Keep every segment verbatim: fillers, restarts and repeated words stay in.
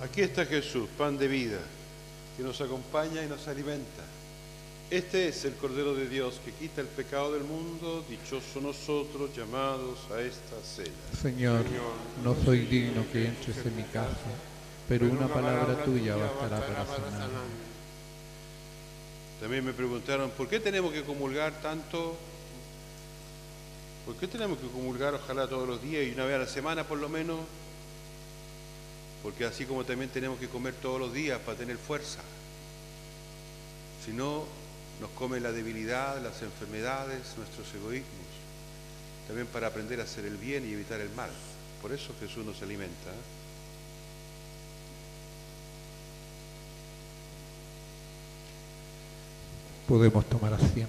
Aquí está Jesús, pan de vida, que nos acompaña y nos alimenta. Este es el Cordero de Dios que quita el pecado del mundo. Dichosos nosotros llamados a esta cena. Señor, no soy digno que entres en mi casa, pero una palabra tuya bastará para sanarme. También me preguntaron, ¿por qué tenemos que comulgar tanto? ¿Por qué tenemos que comulgar ojalá todos los días y una vez a la semana por lo menos? Porque así como también tenemos que comer todos los días para tener fuerza. Si no, nos come la debilidad, las enfermedades, nuestros egoísmos. También para aprender a hacer el bien y evitar el mal. Por eso Jesús nos alimenta. Podemos tomar asiento.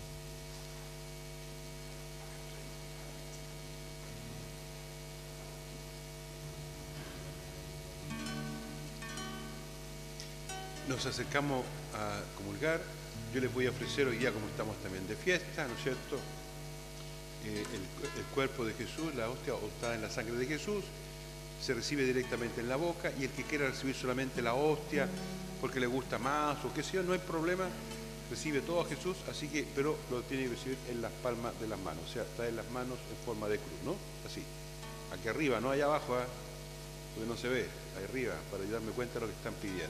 Nos acercamos a comulgar. Yo les voy a ofrecer hoy día, como estamos también de fiesta, ¿no es cierto? Eh, el, el cuerpo de Jesús, la hostia untada en la sangre de Jesús, se recibe directamente en la boca, y el que quiera recibir solamente la hostia porque le gusta más o qué sé yo, no hay problema, recibe todo a Jesús, así que, pero lo tiene que recibir en las palmas de las manos, o sea, está en las manos en forma de cruz, ¿no? Así, aquí arriba, no allá abajo, ¿eh? Porque no se ve, ahí arriba, para darme cuenta de lo que están pidiendo.